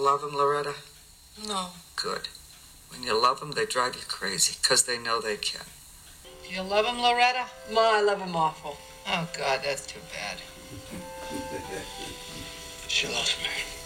love them, Loretta? No. Good. When you love them, they drive you crazy, because they know they can. Do you love him, Loretta? Ma, I love him awful. Oh, God, that's too bad. She loves me.